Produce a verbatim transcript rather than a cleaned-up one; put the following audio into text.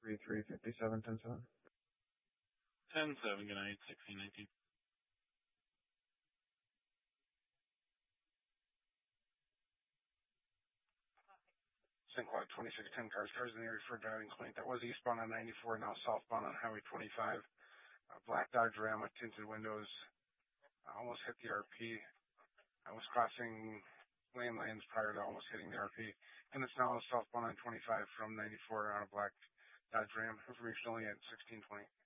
three three fifty-seven ten seven. ten seven, good night, sixteen nineteen. Saint Cloud twenty-six ten cars, cars in the area for a driving complaint. That was eastbound on ninety-four, now southbound on Highway twenty-five. Uh, black Dodge Ram with tinted windows. I almost hit the R P. I was crossing lane lanes prior to almost hitting the R P. And it's now southbound on twenty-five from ninety-four on a black Dodge Ram. Information only at sixteen twenty.